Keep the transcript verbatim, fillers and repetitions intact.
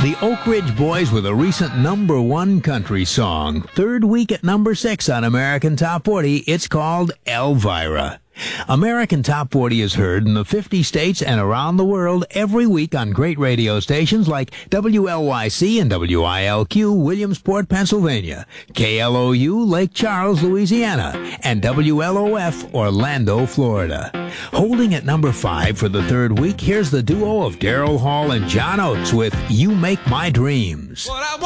The Oak Ridge Boys with a recent number one country song. Third week at number six on American Top forty. It's called Elvira. American Top forty is heard in the fifty states and around the world every week on great radio stations like W L Y C and W I L Q, Williamsport, Pennsylvania, K L O U, Lake Charles, Louisiana, and W L O F, Orlando, Florida. Holding at number five for the third week, here's the duo of Daryl Hall and John Oates with You Make My Dreams.